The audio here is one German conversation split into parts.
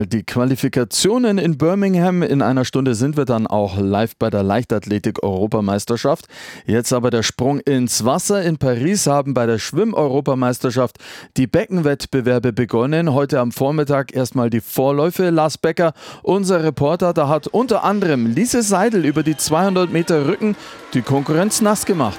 Die Qualifikationen in Birmingham. In einer Stunde sind wir dann auch live bei der Leichtathletik-Europameisterschaft. Jetzt aber der Sprung ins Wasser. In Paris haben bei der Schwimm-Europameisterschaft die Beckenwettbewerbe begonnen. Heute am Vormittag erstmal die Vorläufe. Lars Becker, unser Reporter, da hat unter anderem Lise Seidel über die 200 Meter Rücken die Konkurrenz nass gemacht.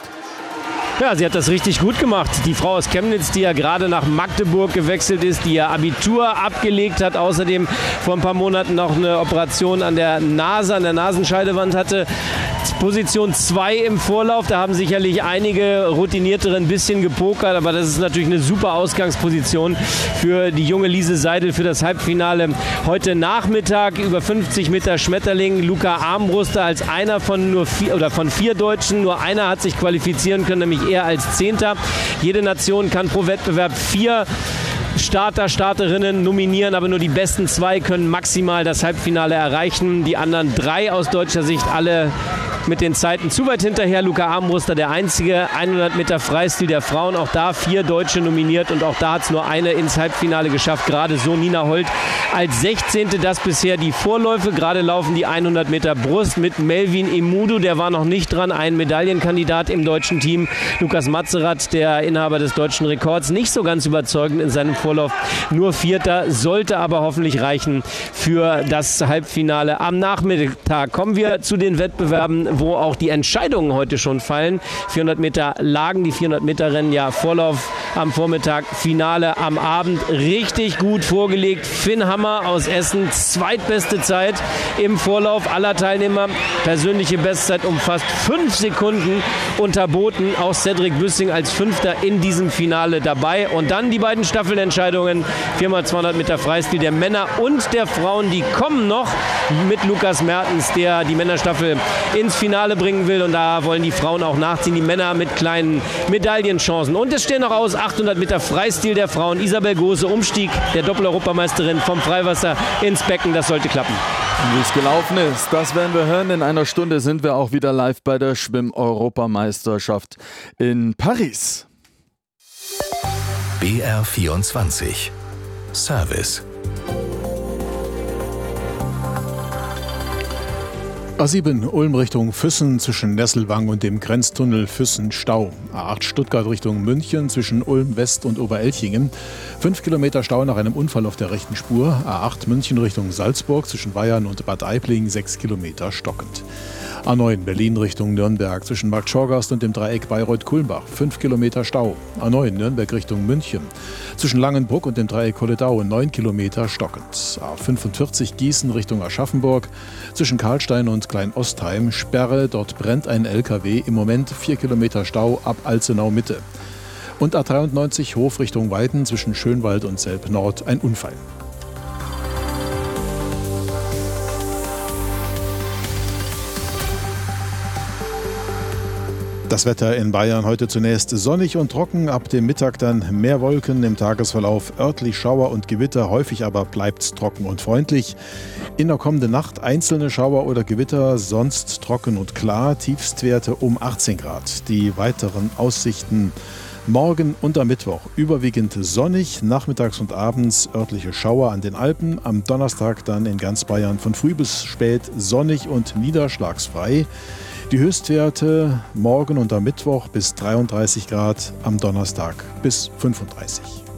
Ja, sie hat das richtig gut gemacht. Die Frau aus Chemnitz, die ja gerade nach Magdeburg gewechselt ist, die ihr Abitur abgelegt hat, außerdem vor ein paar Monaten noch eine Operation an der Nase, an der Nasenscheidewand hatte. Position 2 im Vorlauf, da haben sicherlich einige Routiniertere ein bisschen gepokert, aber das ist natürlich eine super Ausgangsposition für die junge Lise Seidel für das Halbfinale. Heute Nachmittag über 50 Meter Schmetterling, Luca Armbruster als einer von vier Deutschen. Nur einer hat sich qualifizieren können, nämlich er als Zehnter. Jede Nation kann pro Wettbewerb 4 Starter, Starterinnen nominieren, aber nur die besten 2 können maximal das Halbfinale erreichen. Die anderen 3 aus deutscher Sicht alle mit den Zeiten zu weit hinterher. Luca Armbruster der einzige, 100 Meter Freistil der Frauen, auch da 4 Deutsche nominiert und auch da hat es nur eine ins Halbfinale geschafft. Gerade so Nina Holt als 16. Das bisher die Vorläufe. Gerade laufen die 100 Meter Brust mit Melvin Emudu, der war noch nicht dran, ein Medaillenkandidat im deutschen Team. Lukas Matzerath, der Inhaber des deutschen Rekords, nicht so ganz überzeugend in seinem Vorlauf. Nur 4. sollte aber hoffentlich reichen für das Halbfinale. Am Nachmittag kommen wir zu den Wettbewerben, wo auch die Entscheidungen heute schon fallen. 400 Meter Lagen, die 400 Meter Rennen, ja, Vorlauf am Vormittag, Finale am Abend. Richtig gut vorgelegt. Finn Hammer aus Essen, zweitbeste Zeit im Vorlauf aller Teilnehmer. Persönliche Bestzeit um fast 5 Sekunden unterboten. Auch Cedric Büssing als 5. in diesem Finale dabei. Und dann die beiden Staffelentscheidungen. 4x200 Meter Freistil der Männer und der Frauen. Die kommen noch mit Lukas Mertens, der die Männerstaffel ins Finale bringen will. Und da wollen die Frauen auch nachziehen. Die Männer mit kleinen Medaillenchancen. Und es stehen noch aus 800 Meter Freistil der Frauen. Isabel Gose, Umstieg der Doppel-Europameisterin vom Freiwasser ins Becken. Das sollte klappen. Wie es gelaufen ist, das werden wir hören. In einer Stunde sind wir auch wieder live bei der Schwimm-Europameisterschaft in Paris. BR24 Service. A7 Ulm Richtung Füssen zwischen Nesselwang und dem Grenztunnel Füssen Stau. A8 Stuttgart Richtung München zwischen Ulm West und Oberelchingen. 5 Kilometer Stau nach einem Unfall auf der rechten Spur. A8 München Richtung Salzburg zwischen Bayern und Bad Aibling 6 Kilometer stockend. A9 Berlin Richtung Nürnberg zwischen Markt Schorgast und dem Dreieck Bayreuth-Kulmbach 5 Kilometer Stau. A9 Nürnberg Richtung München zwischen Langenbruck und dem Dreieck Kolledau 9 Kilometer stockend. A45 Gießen Richtung Aschaffenburg zwischen Karlstein und Klein-Ostheim Sperre, dort brennt ein LKW, im Moment 4 Kilometer Stau ab Alzenau Mitte. Und A93 Hof Richtung Weiden zwischen Schönwald und Selb Nord ein Unfall. Das Wetter in Bayern heute zunächst sonnig und trocken, ab dem Mittag dann mehr Wolken, im Tagesverlauf örtlich Schauer und Gewitter, häufig aber bleibt es trocken und freundlich. In der kommenden Nacht einzelne Schauer oder Gewitter, sonst trocken und klar, Tiefstwerte um 18 Grad. Die weiteren Aussichten: morgen und am Mittwoch überwiegend sonnig, nachmittags und abends örtliche Schauer an den Alpen, am Donnerstag dann in ganz Bayern von früh bis spät sonnig und niederschlagsfrei. Die Höchstwerte morgen und am Mittwoch bis 33 Grad, am Donnerstag bis 35.